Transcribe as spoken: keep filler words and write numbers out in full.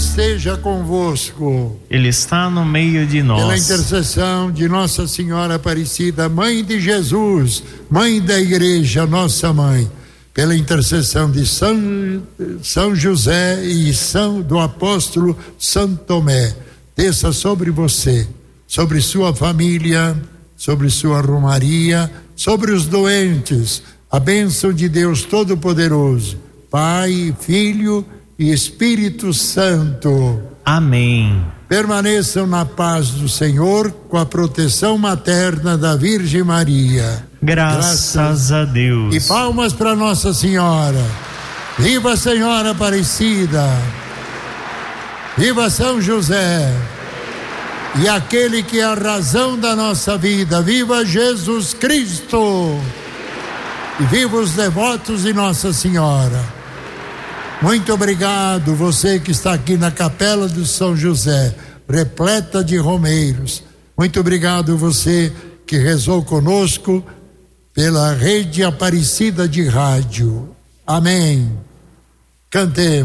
esteja convosco. Ele está no meio de nós. Pela intercessão de Nossa Senhora Aparecida, Mãe de Jesus, Mãe da Igreja, nossa Mãe, pela intercessão de São, São José e São do Apóstolo São Tomé, desça sobre você, sobre sua família, sobre sua romaria, sobre os doentes, a bênção de Deus Todo-Poderoso, Pai, Filho e Espírito Santo. Amém. Permaneçam na paz do Senhor, com a proteção materna da Virgem Maria. Graças, Graças a Deus. E palmas para Nossa Senhora. Viva a Senhora Aparecida. Viva São José. E aquele que é a razão da nossa vida. Viva Jesus Cristo. E viva os devotos de Nossa Senhora. Muito obrigado, você que está aqui na Capela do São José, repleta de romeiros. Muito obrigado, você que rezou conosco pela Rede Aparecida de Rádio. Amém. Cantemos.